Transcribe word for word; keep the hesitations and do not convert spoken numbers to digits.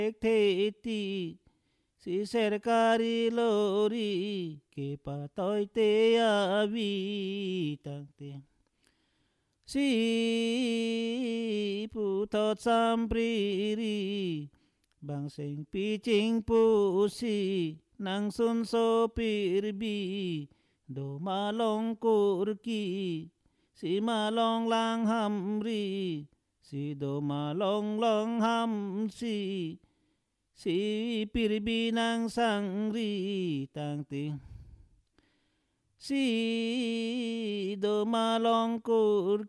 thế ti si serkari lori ke patoi te avi tang te si pu thot sam pri ri bang sing pi ching pu si nang sun so pir bi do ma long kur ki si ma long lang ham ri si do ma long long ham si si pir bi nang sang ri tang ti si do ma long kur